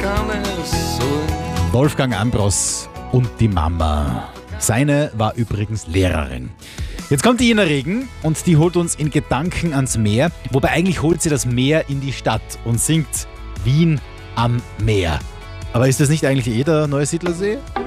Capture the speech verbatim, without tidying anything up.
kann es sein. Wolfgang Ambros und die Mama. Seine war übrigens Lehrerin. Jetzt kommt die Ina Regen und die holt uns in Gedanken ans Meer. Wobei eigentlich holt sie das Meer in die Stadt und singt Wien am Meer. Aber ist das nicht eigentlich eh der Neusiedlersee?